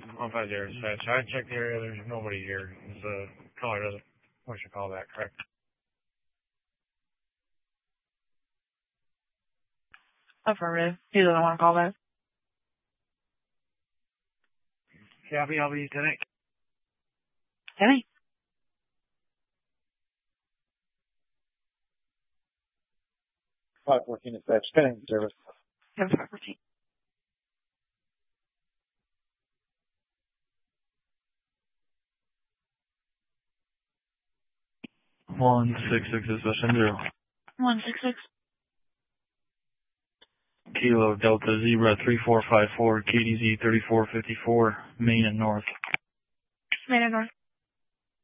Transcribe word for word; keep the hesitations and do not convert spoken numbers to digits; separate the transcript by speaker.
Speaker 1: one five zero dispatch. I checked the area. There's nobody here. The caller doesn't wish to call back, correct?
Speaker 2: Affirmative. He doesn't want to call back.
Speaker 1: Copy. I'll be ten eight.
Speaker 2: ten eight.
Speaker 1: five fourteen dispatch. Pending service.
Speaker 2: five fourteen.
Speaker 3: One six six dispatch zero.
Speaker 2: One six six.
Speaker 3: Kilo Delta Zebra three four five four K D Z thirty four fifty four Main and North.
Speaker 2: Main and North.